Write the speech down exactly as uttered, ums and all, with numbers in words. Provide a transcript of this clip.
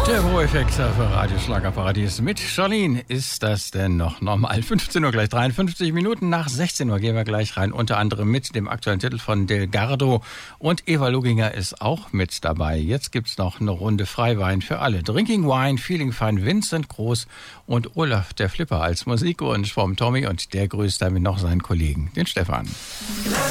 Der Pro-Effekt für Radioschlagerparadies mit Charlene. Ist das denn noch normal? fünfzehn Uhr, gleich dreiundfünfzig Minuten nach sechzehn Uhr gehen wir gleich rein. Unter anderem mit dem aktuellen Titel von Delgado. Und Eva Luginger ist auch mit dabei. Jetzt gibt's noch eine Runde Freiwein für alle. Drinking Wine, Feeling Fine, Vincent Groß und Olaf der Flipper als Musikwunsch vom Tommy. Und der grüßt damit noch seinen Kollegen, den Stefan.